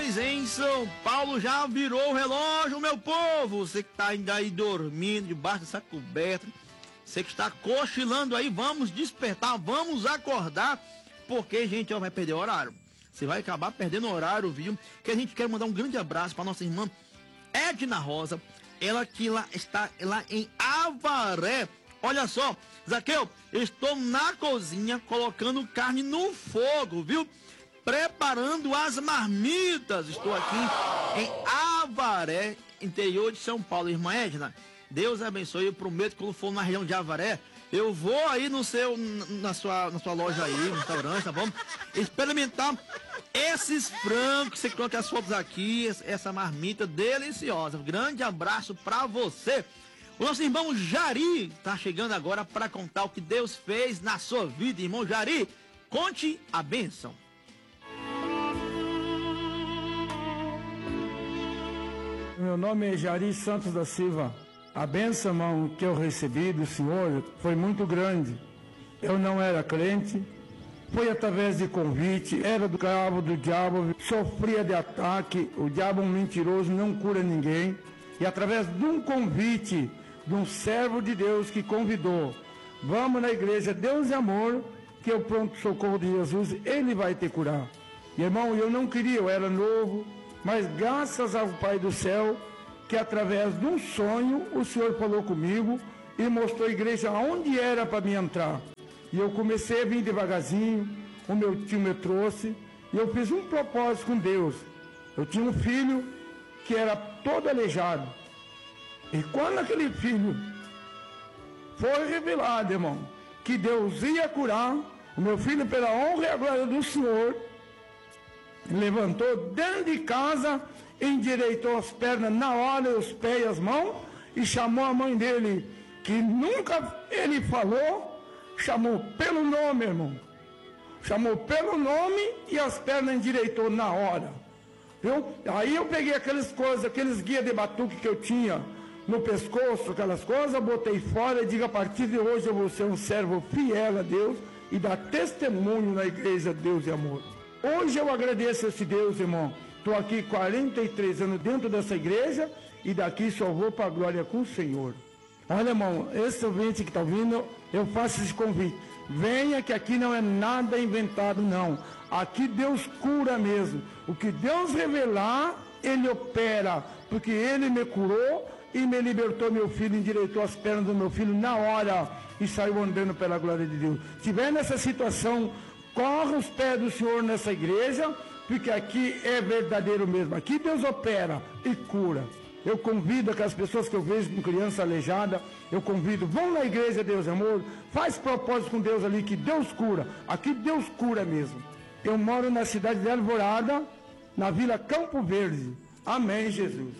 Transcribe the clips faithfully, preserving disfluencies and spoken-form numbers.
horas em São Paulo já virou o relógio, meu povo. Você que está ainda aí dormindo debaixo dessa coberta, você que está cochilando aí, vamos despertar, vamos acordar, porque, gente, ó, vai perder o horário. Você vai acabar perdendo o horário, viu? Que a gente quer mandar um grande abraço para nossa irmã Edna Rosa, ela que lá está lá em Avaré. Olha só, Zaqueu, estou na cozinha colocando carne no fogo, viu? Preparando as marmitas. Estou aqui em Avaré, interior de São Paulo. Irmã Edna, Deus abençoe. Eu prometo que quando for na região de Avaré, eu vou aí no seu, na sua, na sua loja aí, no restaurante, tá bom? Experimentar esses frangos que você coloca as fotos aqui, essa marmita deliciosa. Grande abraço pra você. O nosso irmão Jari tá chegando agora para contar o que Deus fez na sua vida. Irmão Jari, conte a bênção. Meu nome é Jari Santos da Silva. A bênção, irmão, que eu recebi do Senhor foi muito grande. Eu não era crente, foi através de convite, era do cabo do diabo, sofria de ataque, o diabo é um mentiroso, não cura ninguém. E através de um convite de um servo de Deus que convidou, vamos na igreja Deus e Amor, que é o pronto-socorro de Jesus, ele vai te curar. E, irmão, eu não queria, eu era novo, mas graças ao Pai do Céu, que através de um sonho o Senhor falou comigo e mostrou a igreja onde era para mim entrar. E eu comecei a vir devagarzinho, o meu tio me trouxe, e eu fiz um propósito com Deus. Eu tinha um filho que era todo aleijado. E quando aquele filho foi revelado, irmão, que Deus ia curar, o meu filho, pela honra e a glória do Senhor, levantou dentro de casa, endireitou as pernas na hora, os pés e as mãos, e chamou a mãe dele, que nunca ele falou, chamou pelo nome, irmão. Chamou pelo nome e as pernas endireitou na hora. Viu? Aí eu peguei aquelas coisas, aqueles guias de batuque que eu tinha no pescoço, aquelas coisas, botei fora e digo, a partir de hoje eu vou ser um servo fiel a Deus e dar testemunho na igreja Deus e Amor. Hoje eu agradeço a esse Deus, irmão. Estou aqui quarenta e três anos dentro dessa igreja e daqui só vou para a glória com o Senhor. Olha, irmão, esse ouvinte que está ouvindo, eu faço esse convite. Venha, que aqui não é nada inventado, não. Aqui Deus cura mesmo. O que Deus revelar, Ele opera. Porque Ele me curou e me libertou meu filho, endireitou as pernas do meu filho na hora e saiu andando pela glória de Deus. Se tiver nessa situação, corre os pés do Senhor nessa igreja, porque aqui é verdadeiro mesmo. Aqui Deus opera e cura. Eu convido aquelas pessoas que eu vejo com criança aleijada, eu convido, vão na igreja Deus e Amor, faz propósito com Deus ali, que Deus cura. Aqui Deus cura mesmo. Eu moro na cidade de Alvorada, na Vila Campo Verde. Amém, Jesus.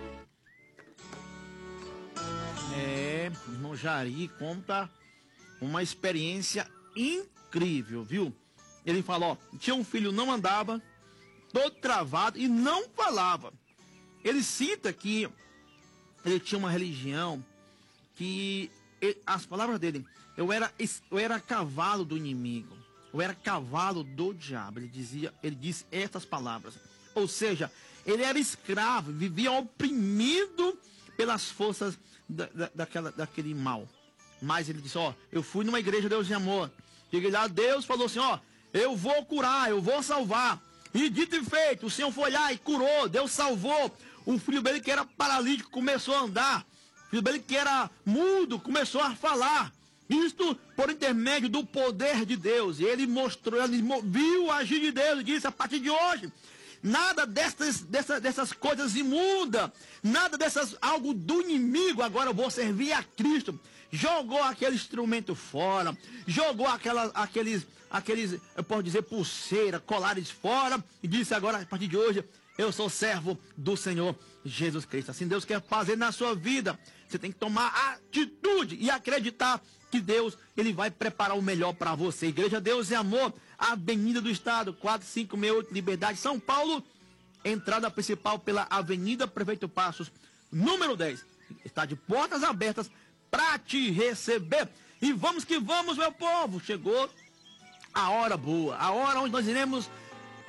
É, irmão Jari conta uma experiência incrível, viu? Ele falou, ó, tinha um filho, não andava, todo travado e não falava. Ele cita que ele tinha uma religião que, ele, as palavras dele, eu era, eu era cavalo do inimigo, eu era cavalo do diabo. Ele dizia, ele disse essas palavras. Ou seja, ele era escravo, vivia oprimido pelas forças da, da, daquela, daquele mal. Mas ele disse, ó, eu fui numa igreja Deus de Amor. Cheguei lá, Deus falou assim, ó, eu vou curar, eu vou salvar. E dito e feito, o Senhor foi lá e curou, Deus salvou. O filho dele que era paralítico começou a andar. O filho dele que era mudo começou a falar. Isto por intermédio do poder de Deus. E ele mostrou, ele viu o agir de Deus e disse, a partir de hoje, nada dessas, dessas, dessas coisas imundas, nada dessas, algo do inimigo, agora eu vou servir a Cristo. Jogou aquele instrumento fora, jogou aquela, aqueles, aqueles, eu posso dizer, pulseira, colares fora, e disse agora, a partir de hoje, eu sou servo do Senhor Jesus Cristo. Assim Deus quer fazer na sua vida. Você tem que tomar atitude e acreditar que Deus, Ele vai preparar o melhor para você. Igreja Deus e Amor, Avenida do Estado, quatro cinco seis oito, Liberdade, São Paulo. Entrada principal pela Avenida Prefeito Passos, número dez. Está de portas abertas para te receber. E vamos que vamos, meu povo. Chegou a hora boa, a hora onde nós iremos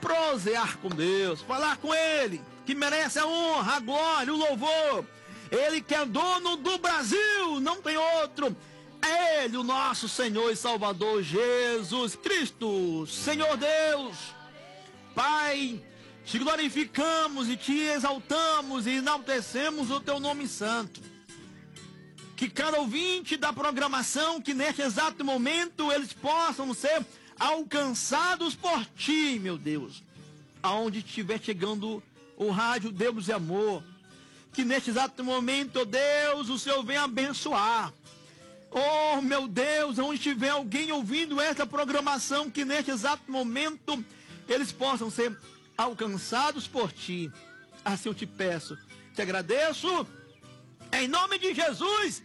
prosear com Deus, falar com Ele, que merece a honra, a glória, o louvor. Ele que é dono do Brasil, não tem outro. É Ele, o nosso Senhor e Salvador Jesus Cristo. Senhor Deus, Pai, te glorificamos e te exaltamos e enaltecemos o teu nome santo. Que cada ouvinte da programação, que neste exato momento eles possam ser alcançados por ti, meu Deus. Aonde estiver chegando o rádio Deus e Amor, que neste exato momento, oh Deus, o Senhor venha abençoar. Oh, meu Deus, onde estiver alguém ouvindo esta programação, que neste exato momento eles possam ser alcançados por ti. Assim eu te peço, te agradeço, em nome de Jesus.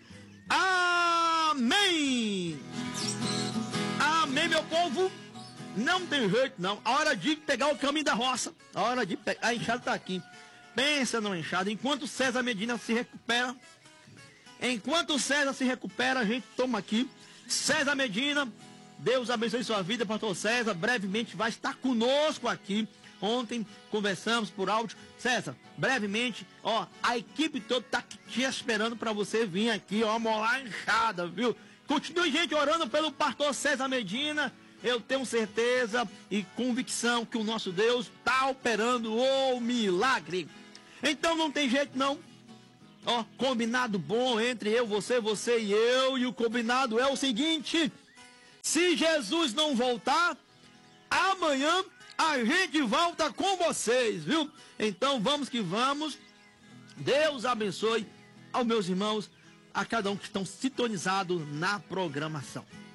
Amém. Amém, meu povo. Não tem jeito não. A hora de pegar o caminho da roça. A hora de pegar. A enxada está aqui. Pensa no enxada. Enquanto César Medina se recupera. Enquanto César se recupera, a gente toma aqui. César Medina, Deus abençoe sua vida, pastor César. Brevemente vai estar conosco aqui. Ontem conversamos por áudio. César, brevemente, ó, a equipe toda tá te esperando para você vir aqui, ó, molar a enxada, viu? Continue, gente, orando pelo pastor César Medina. Eu tenho certeza e convicção que o nosso Deus está operando o milagre. Então não tem jeito não. Ó, combinado bom entre eu, você, você e eu. E o combinado é o seguinte: se Jesus não voltar, amanhã a gente volta com vocês, viu? Então vamos que vamos. Deus abençoe aos meus irmãos, a cada um que estão sintonizados na programação.